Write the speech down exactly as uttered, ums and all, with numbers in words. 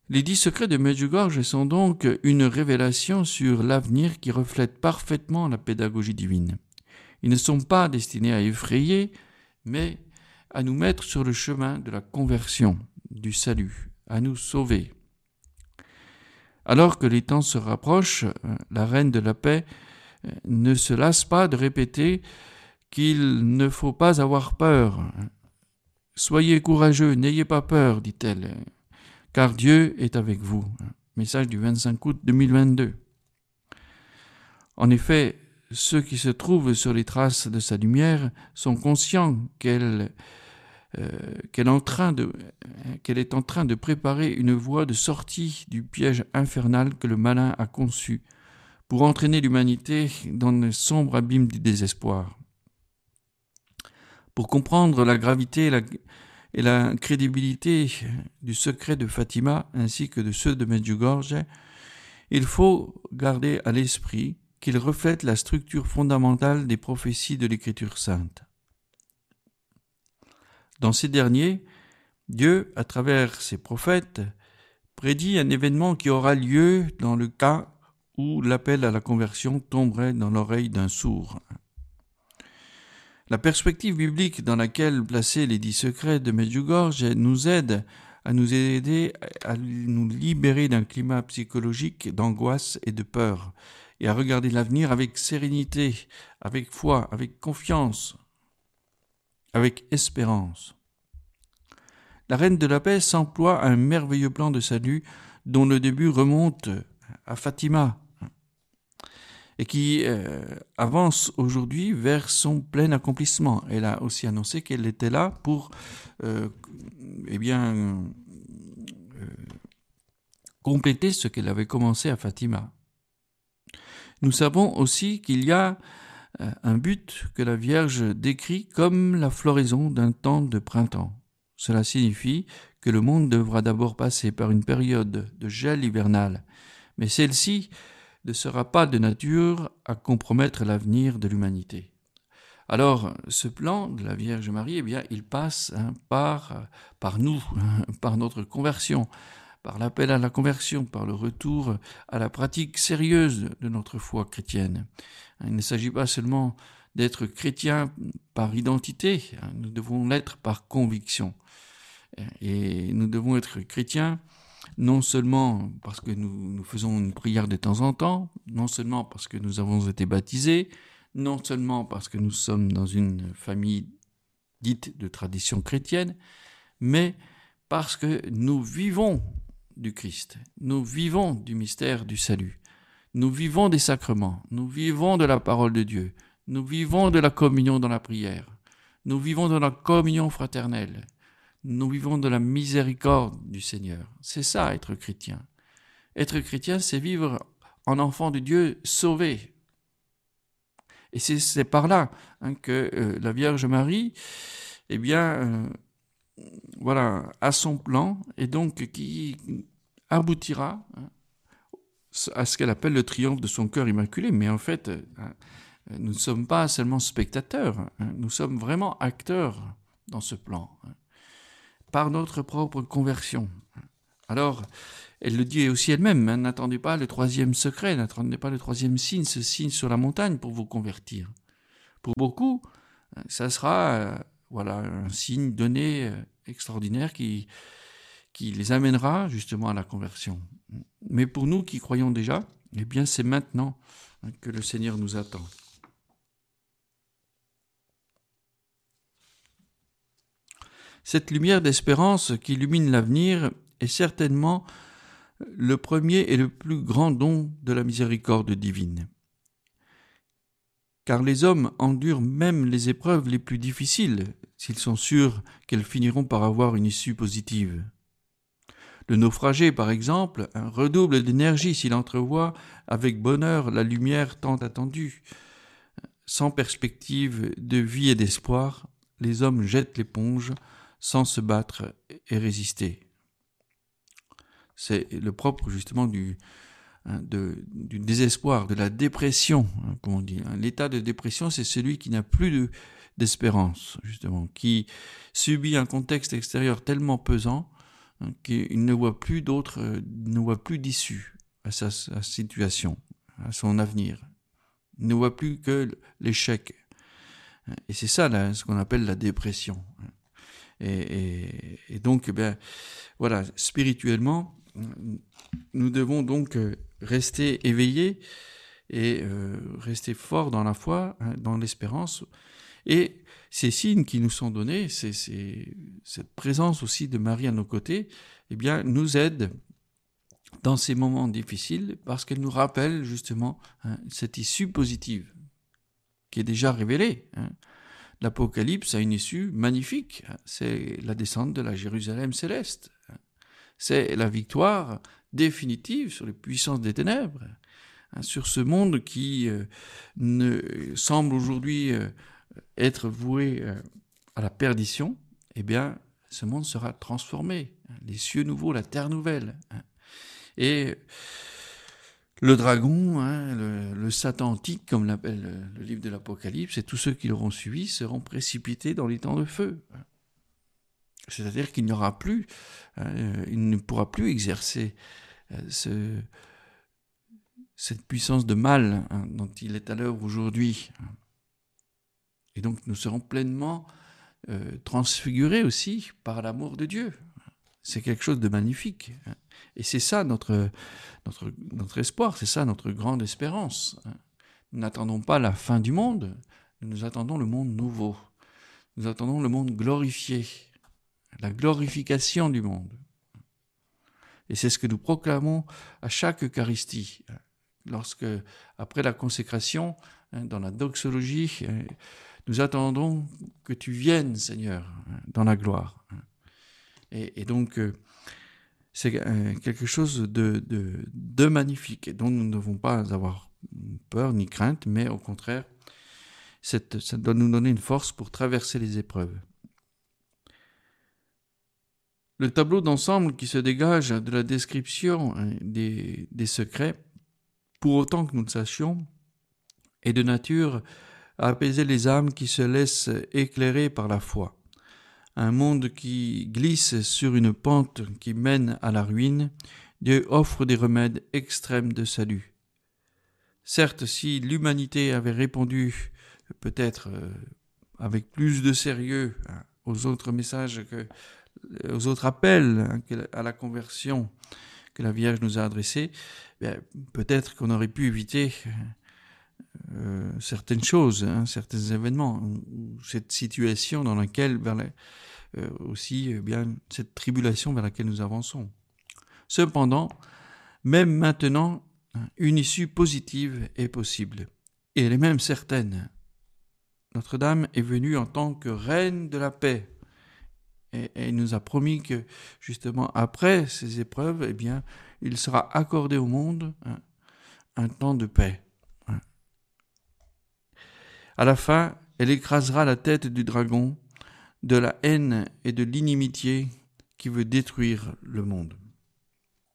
Les dix secrets de Medjugorje sont donc une révélation sur l'avenir qui reflète parfaitement la pédagogie divine. Ils ne sont pas destinés à effrayer, mais à nous mettre sur le chemin de la conversion, du salut, à nous sauver. Alors que les temps se rapprochent, la reine de la paix ne se lasse pas de répéter qu'il ne faut pas avoir peur. « Soyez courageux, n'ayez pas peur », dit-elle, « car Dieu est avec vous ». Message du vingt-cinq août deux mille vingt-deux. En effet, ceux qui se trouvent sur les traces de sa lumière sont conscients qu'elle, euh, qu'elle, est en train de, qu'elle est en train de préparer une voie de sortie du piège infernal que le malin a conçu pour entraîner l'humanité dans le sombre abîme du désespoir. Pour comprendre la gravité et la, et la crédibilité du secret de Fatima ainsi que de ceux de Medjugorje, il faut garder à l'esprit qu'ils reflètent la structure fondamentale des prophéties de l'Écriture sainte. Dans ces derniers, Dieu, à travers ses prophètes, prédit un événement qui aura lieu dans le cas où l'appel à la conversion tomberait dans l'oreille d'un sourd. La perspective biblique dans laquelle placer les dix secrets de Medjugorje nous aide à nous aider à nous libérer d'un climat psychologique d'angoisse et de peur, et à regarder l'avenir avec sérénité, avec foi, avec confiance, avec espérance. La reine de la paix s'emploie à un merveilleux plan de salut dont le début remonte à Fatima et qui euh, avance aujourd'hui vers son plein accomplissement. Elle a aussi annoncé qu'elle était là pour euh, eh bien, euh, compléter ce qu'elle avait commencé à Fatima. Nous savons aussi qu'il y a euh, un but que la Vierge décrit comme la floraison d'un temps de printemps. Cela signifie que le monde devra d'abord passer par une période de gel hivernal, mais celle-ci ne sera pas de nature à compromettre l'avenir de l'humanité. Alors, ce plan de la Vierge Marie, eh bien, il passe hein, par, par nous, hein, par notre conversion, par l'appel à la conversion, par le retour à la pratique sérieuse de notre foi chrétienne. Il ne s'agit pas seulement d'être chrétien par identité, hein, nous devons l'être par conviction. Et nous devons être chrétiens non seulement parce que nous, nous faisons une prière de temps en temps, non seulement parce que nous avons été baptisés, non seulement parce que nous sommes dans une famille dite de tradition chrétienne, mais parce que nous vivons du Christ, nous vivons du mystère du salut, nous vivons des sacrements, nous vivons de la parole de Dieu, nous vivons de la communion dans la prière, nous vivons de la communion fraternelle, nous vivons de la miséricorde du Seigneur. C'est ça, être chrétien. Être chrétien, c'est vivre en enfant de Dieu sauvé. Et c'est, c'est par là hein, que euh, la Vierge Marie, eh bien, euh, voilà, a son plan, et donc qui aboutira hein, à ce qu'elle appelle le triomphe de son cœur immaculé. Mais en fait, hein, nous ne sommes pas seulement spectateurs, hein, nous sommes vraiment acteurs dans ce plan. Hein, par notre propre conversion. Alors, elle le dit aussi elle-même, hein, n'attendez pas le troisième secret, n'attendez pas le troisième signe, ce signe sur la montagne pour vous convertir. Pour beaucoup, ça sera euh, voilà, un signe donné euh, extraordinaire qui, qui les amènera justement à la conversion. Mais pour nous qui croyons déjà, eh bien c'est maintenant hein, que le Seigneur nous attend. Cette lumière d'espérance qui illumine l'avenir est certainement le premier et le plus grand don de la miséricorde divine. Car les hommes endurent même les épreuves les plus difficiles s'ils sont sûrs qu'elles finiront par avoir une issue positive. Le naufragé, par exemple, redouble d'énergie s'il entrevoit avec bonheur la lumière tant attendue. Sans perspective de vie et d'espoir, les hommes jettent l'éponge sans se battre et résister. C'est le propre justement du, hein, de, du désespoir, de la dépression, hein, comme on dit. L'état de dépression, c'est celui qui n'a plus de, d'espérance, justement, qui subit un contexte extérieur tellement pesant hein, qu'il ne voit plus d'autre, euh, ne voit plus d'issue à sa, sa situation, à son avenir. Il ne voit plus que l'échec. Et c'est ça, là, ce qu'on appelle la dépression. Et, et, et donc, eh bien, voilà, spirituellement, nous devons donc rester éveillés et euh, rester forts dans la foi, hein, dans l'espérance. Et ces signes qui nous sont donnés, c'est, c'est, cette présence aussi de Marie à nos côtés, eh bien, nous aide dans ces moments difficiles parce qu'elle nous rappelle justement, hein, cette issue positive qui est déjà révélée. Hein. L'Apocalypse a une issue magnifique, c'est la descente de la Jérusalem céleste. C'est la victoire définitive sur les puissances des ténèbres, sur ce monde qui euh, ne semble aujourd'hui euh, être voué euh, à la perdition. Eh bien, ce monde sera transformé, les cieux nouveaux, la terre nouvelle. Et le dragon, hein, le, le Satan antique, comme l'appelle le, le livre de l'Apocalypse, et tous ceux qui l'auront suivi seront précipités dans les temps de feu. C'est-à-dire qu'il n'y aura plus, euh, il ne pourra plus exercer euh, ce, cette puissance de mal, hein, dont il est à l'œuvre aujourd'hui. Et donc nous serons pleinement euh, transfigurés aussi par l'amour de Dieu. C'est quelque chose de magnifique. Et c'est ça notre, notre, notre espoir, c'est ça notre grande espérance. Nous n'attendons pas la fin du monde, nous attendons le monde nouveau. Nous attendons le monde glorifié, la glorification du monde. Et c'est ce que nous proclamons à chaque Eucharistie. Lorsque, après la consécration, dans la doxologie, nous attendons que tu viennes, Seigneur, dans la gloire. Et, et donc, c'est quelque chose de, de, de magnifique et dont nous ne devons pas avoir peur ni crainte, mais au contraire, cette, ça doit nous donner une force pour traverser les épreuves. Le tableau d'ensemble qui se dégage de la description des, des secrets, pour autant que nous le sachions, est de nature à apaiser les âmes qui se laissent éclairer par la foi. Un monde qui glisse sur une pente qui mène à la ruine, Dieu offre des remèdes extrêmes de salut. Certes, si l'humanité avait répondu peut-être avec plus de sérieux aux autres messages, que, aux autres appels à la conversion que la Vierge nous a adressés, peut-être qu'on aurait pu éviter euh, certaines choses, hein, certains événements, cette situation dans laquelle, vers la, euh, aussi, eh bien, cette tribulation vers laquelle nous avançons. Cependant, même maintenant, une issue positive est possible, et elle est même certaine. Notre-Dame est venue en tant que reine de la paix, et, et elle nous a promis que, justement, après ces épreuves, eh bien, il sera accordé au monde hein, un temps de paix. À la fin, elle écrasera la tête du dragon, de la haine et de l'inimitié qui veut détruire le monde.